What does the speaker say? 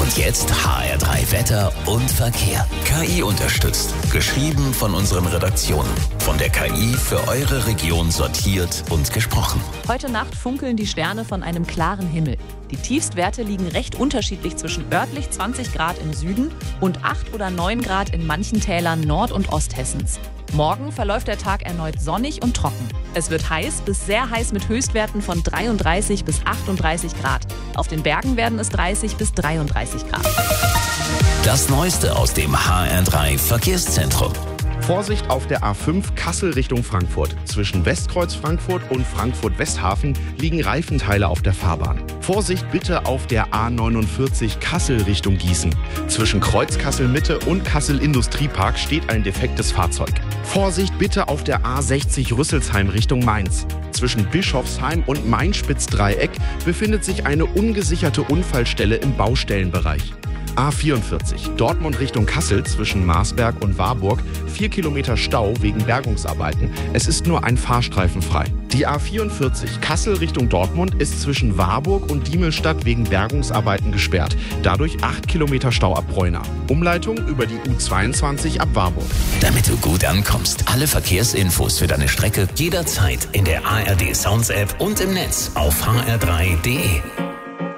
Und jetzt HR3 Wetter und Verkehr. KI unterstützt. Geschrieben von unseren Redaktionen. Von der KI für eure Region sortiert und gesprochen. Heute Nacht funkeln die Sterne von einem klaren Himmel. Die Tiefstwerte liegen recht unterschiedlich zwischen örtlich 20 Grad im Süden und 8 oder 9 Grad in manchen Tälern Nord- und Osthessens. Morgen verläuft der Tag erneut sonnig und trocken. Es wird heiß bis sehr heiß mit Höchstwerten von 33 bis 38 Grad. Auf den Bergen werden es 30 bis 33 Grad. Das Neueste aus dem HR3 Verkehrszentrum. Vorsicht auf der A5 Kassel Richtung Frankfurt. Zwischen Westkreuz Frankfurt und Frankfurt-Westhafen liegen Reifenteile auf der Fahrbahn. Vorsicht bitte auf der A49 Kassel Richtung Gießen. Zwischen Kreuz Kassel Mitte und Kassel Industriepark steht ein defektes Fahrzeug. Vorsicht bitte auf der A60 Rüsselsheim Richtung Mainz. Zwischen Bischofsheim und Main-Spitz-Dreieck befindet sich eine ungesicherte Unfallstelle im Baustellenbereich. A44 Dortmund Richtung Kassel zwischen Marsberg und Warburg 4 Kilometer Stau wegen Bergungsarbeiten. Es ist nur ein Fahrstreifen frei. Die A44 Kassel Richtung Dortmund ist zwischen Warburg und Diemelstadt wegen Bergungsarbeiten gesperrt. Dadurch 8 Kilometer Stau ab Breuna. Umleitung über die U22 ab Warburg. Damit du gut ankommst, alle Verkehrsinfos für deine Strecke jederzeit in der ARD Sounds App und im Netz auf hr3.de.